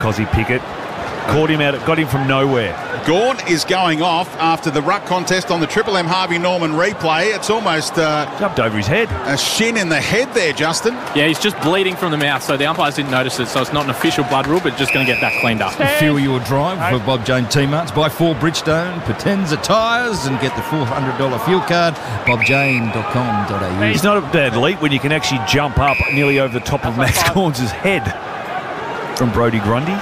Cozzy Pickett. Caught him out, got him from nowhere. Gawn is going off after the ruck contest on the Triple M Harvey Norman replay. It's almost jumped over his head. A shin in the head there, Justin. Yeah, he's just bleeding from the mouth, so the umpires didn't notice it, so it's not an official blood rule, but just going to get that cleaned up. Fuel your drive for Bob Jane T-Marts. Buy 4 Bridgestone Potenza tyres and get the $400 fuel card. bobjane.com.au. He's not a bad leap when you can actually jump up nearly over the top of Max Gawn's head from Brodie Grundy.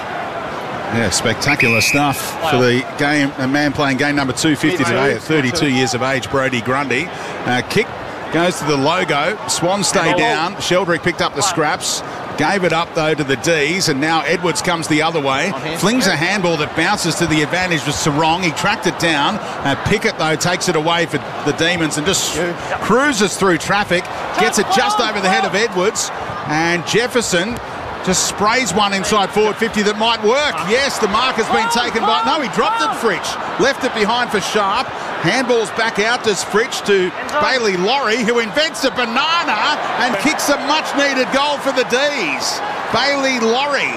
Yeah, spectacular stuff for the game. A man playing game number 250 today at 32 years of age, Brodie Grundy. Kick goes to the logo. Swans stay down. Sheldrick picked up the scraps. Gave it up, though, to the D's, and now Edwards comes the other way. Flings a handball that bounces to the advantage of Sarong. He tracked it down. Pickett, though, takes it away for the Demons and just cruises through traffic. Gets it just over the head of Edwards. And Jefferson just sprays one inside forward 50 that might work. Yes, the mark has been taken by... No, he dropped it, Fritsch. Left it behind for Sharp. Handballs back out to Fritsch to Bailey Laurie, who invents a banana and kicks a much-needed goal for the D's. Bailey Laurie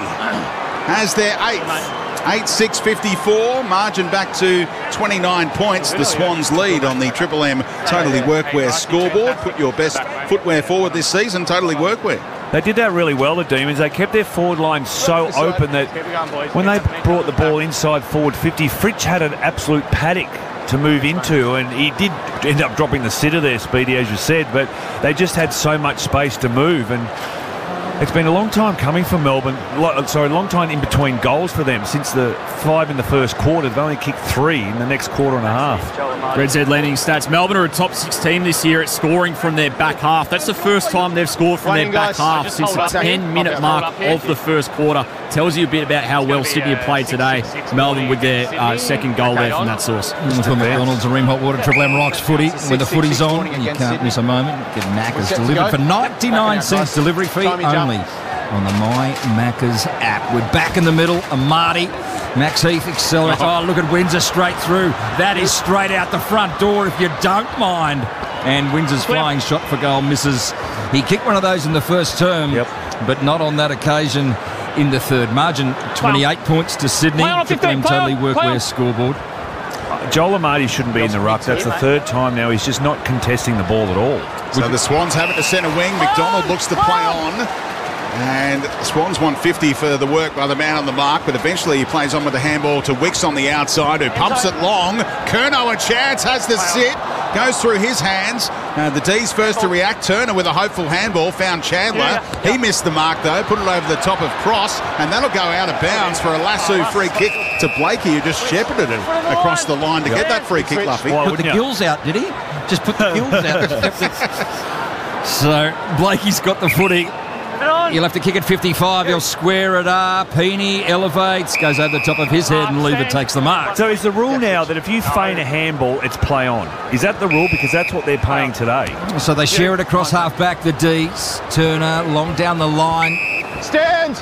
has their 8th. 8-6-54, margin back to 29 points. The Swans lead on the Triple M Totally Workwear scoreboard. Put your best footwear forward this season, Totally Workwear. They did that really well, the Demons. They kept their forward line so open that when they brought the ball inside forward 50, Fritsch had an absolute paddock to move into, and he did end up dropping the sitter there, Speedy, as you said, but they just had so much space to move, and it's been a long time coming for Melbourne. Long time in between goals for them. Since the 5 in the first quarter, they've only kicked 3 in the next quarter and a half. Red Z Landing stats. Melbourne are a top 6 team this year at scoring from their back half. That's the first time they've scored from their back half since the 10-minute mark of the first quarter. Tells you a bit about how well Sydney have played today. Melbourne with their second goal there from that source. From McDonald's, a Ream Hot Water Triple M Rocks footy with the footies on. You can't miss a moment. Get Macca's delivered for 99 cents delivery fee only on the My Macca's app. We're back in the middle. Amati, Max Heath accelerates. Oh, look at Windsor straight through. That is straight out the front door if you don't mind. And Windsor's flying shot for goal misses. He kicked one of those in the first term, but not on that occasion in the third. Margin 28 points to Sydney. Triple M Totally Workwear scoreboard. Joel Amati shouldn't be in the ruck. That's the third time now. He's just not contesting the ball at all. So the Swans have it to centre wing. McDonald looks to play on. And the Swans 150 for the work by the man on the mark, but eventually he plays on with the handball to Wicks on the outside, who pumps it long. Curnow a chance, has the sit, goes through his hands. The D's first to react. Turner with a hopeful handball, found Chandler. He missed the mark though, put it over the top of Cross, and that'll go out of bounds for a lasso free kick to Blakey, who just shepherded it across the line to get that free kick, Luffy. Put the gills out, did he? Just put the gills out. So Blakey's got the footy. He'll have to kick at 55. He'll square it up. Heaney elevates, goes over the top of his head, and Lever takes the mark. So is the rule now that if you feign a handball, it's play on? Is that the rule? Because that's what they're paying today. So they share it across half back, the D's. Turner long down the line. Stand!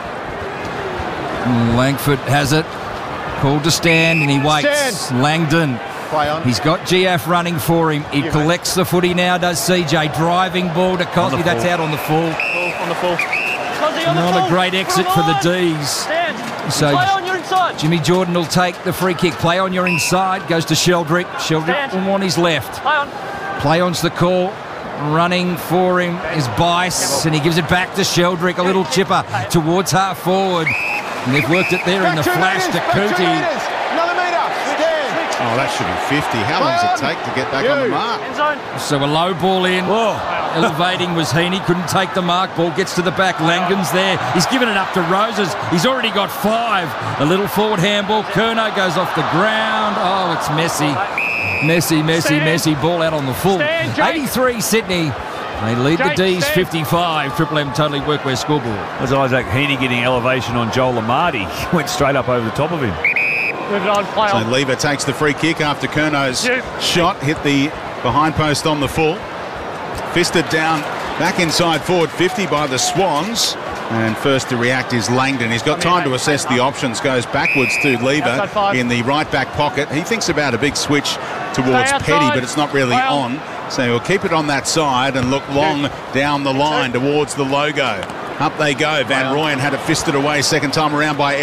Langford has it. Called to stand, and he waits. Langdon. He's got GF running for him. He collects the footy now, does CJ. Driving ball to Cosby. That's out on the full. On the full. Not a great exit for the D's. So Jimmy Jordan will take the free kick. Play on your inside. Goes to Sheldrick. Sheldrick will want his left. Play on's the call. Running for him is Bice, and he gives it back to Sheldrick. A little chipper towards half forward. And they've worked it there in the flash to Cootie. Oh, that should be 50. How long does it take to get back on the mark? So a low ball in. Elevating was Heaney. Couldn't take the mark. Ball gets to the back. Langan's there. He's given it up to Roses. He's already got 5. A little forward handball. Curnow goes off the ground. Oh, it's messy. Messy. Ball out on the full. 83 Sydney. They lead the D's 55. Triple M Totally Workwear scoreboard. Was Isaac Heaney getting elevation on Joel Amati. Went straight up over the top of him. So Lever takes the free kick after Curnow's shot hit the behind post on the full. Fisted down back inside forward 50 by the Swans. And first to react is Langdon. He's got time to assess the options. Goes backwards to Lever in the right back pocket. He thinks about a big switch towards Petty, but it's not really on. So he'll keep it on that side and look long down the line towards the logo. Up they go. Van Rooyen had it fisted away second time around by